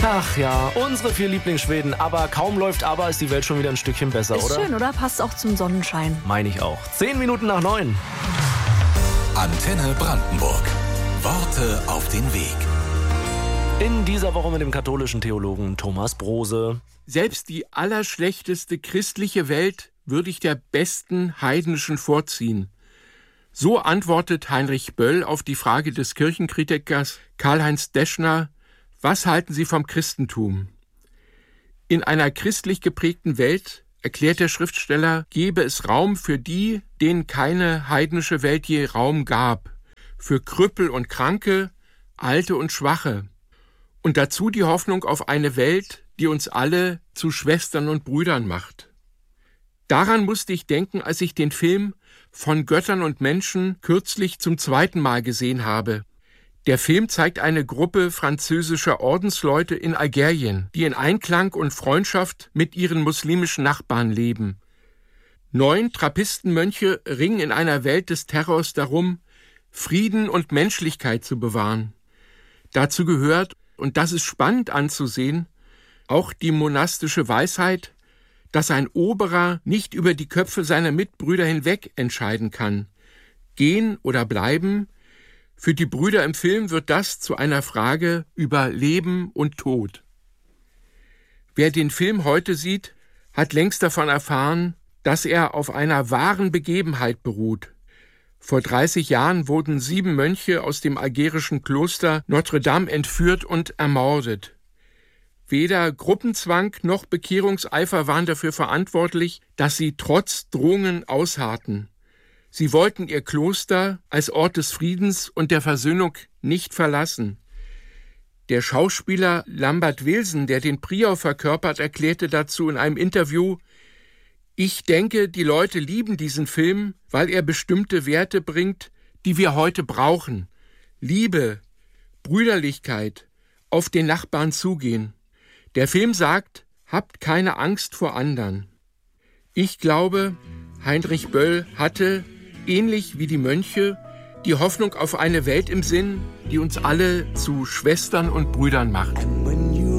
Ach ja, unsere 4 Lieblingsschweden. Aber kaum läuft aber, ist die Welt schon wieder ein Stückchen besser, Ist oder? schön, oder? Passt auch zum Sonnenschein. Meine ich auch. 10 Minuten nach 9. Antenne Brandenburg. Worte auf den Weg. In dieser Woche mit dem katholischen Theologen Thomas Brose. Selbst die allerschlechteste christliche Welt würde ich der besten heidnischen vorziehen. So antwortet Heinrich Böll auf die Frage des Kirchenkritikers Karl-Heinz Deschner: Was halten Sie vom Christentum? In einer christlich geprägten Welt, erklärt der Schriftsteller, gebe es Raum für die, denen keine heidnische Welt je Raum gab, für Krüppel und Kranke, Alte und Schwache. Und dazu die Hoffnung auf eine Welt, die uns alle zu Schwestern und Brüdern macht. Daran musste ich denken, als ich den Film Von Göttern und Menschen kürzlich zum 2. Mal gesehen habe. Der Film zeigt eine Gruppe französischer Ordensleute in Algerien, die in Einklang und Freundschaft mit ihren muslimischen Nachbarn leben. 9 Trappistenmönche ringen in einer Welt des Terrors darum, Frieden und Menschlichkeit zu bewahren. Dazu gehört, und das ist spannend anzusehen, auch die monastische Weisheit, dass ein Oberer nicht über die Köpfe seiner Mitbrüder hinweg entscheiden kann. Gehen oder bleiben, für die Brüder im Film wird das zu einer Frage über Leben und Tod. Wer den Film heute sieht, hat längst davon erfahren, dass er auf einer wahren Begebenheit beruht. Vor 30 Jahren wurden 7 Mönche aus dem algerischen Kloster Notre Dame entführt und ermordet. Weder Gruppenzwang noch Bekehrungseifer waren dafür verantwortlich, dass sie trotz Drohungen ausharrten. Sie wollten ihr Kloster als Ort des Friedens und der Versöhnung nicht verlassen. Der Schauspieler Lambert Wilson, der den Prior verkörpert, erklärte dazu in einem Interview: Ich denke, die Leute lieben diesen Film, weil er bestimmte Werte bringt, die wir heute brauchen. Liebe, Brüderlichkeit, auf den Nachbarn zugehen. Der Film sagt, habt keine Angst vor anderen. Ich glaube, Heinrich Böll hatte, ähnlich wie die Mönche, die Hoffnung auf eine Welt im Sinn, die uns alle zu Schwestern und Brüdern macht.